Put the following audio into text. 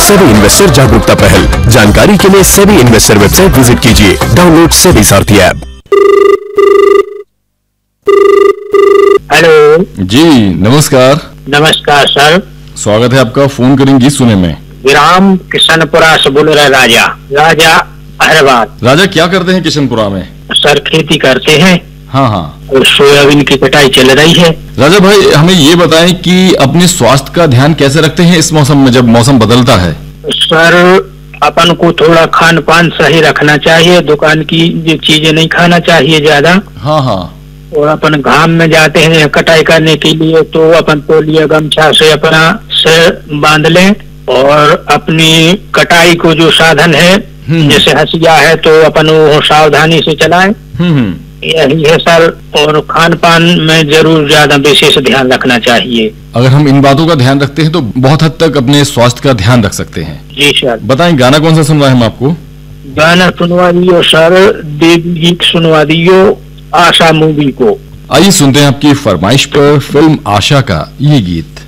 SEBI investor जागरूकता पहल। जानकारी के लिए सेबी इन्वेस्टर वेबसाइट विजिट कीजिए। डाउनलोड सेबी सारथी ऐप। हेलो जी नमस्कार। नमस्कार सर। स्वागत है आपका। फोन करेंगे सुने में। ग्राम किशनपुरा से बोल रहे राजा अहरवाल। राजा क्या करते हैं किशनपुरा में? सर खेती करते हैं। हाँ हाँ। और सोयाबीन की कटाई चल रही है। राजा भाई हमें ये बताएं कि अपने स्वास्थ्य का ध्यान कैसे रखते हैं इस मौसम में जब मौसम बदलता है? सर अपन को थोड़ा खान पान सही रखना चाहिए। दुकान की जो चीजें नहीं खाना चाहिए ज्यादा। हाँ हाँ। और अपन घाम में जाते हैं कटाई करने के लिए तो अपन तौलिया गमछा से अपना सिर बांध लें और अपनी कटाई को जो साधन है जैसे हंसिया है तो अपन वो सावधानी से चलाएं। यही है सर। और खान पान में जरूर ज्यादा विशेष ध्यान रखना चाहिए। अगर हम इन बातों का ध्यान रखते हैं तो बहुत हद तक अपने स्वास्थ्य का ध्यान रख सकते हैं। जी सर। बताएं गाना कौन सा सुनवाए हम आपको? गाना सुनवा दियो सर, देवी गीत सुनवा दियो आशा मूवी को। आइए सुनते हैं आपकी फरमाइश पर फिल्म आशा का ये गीत।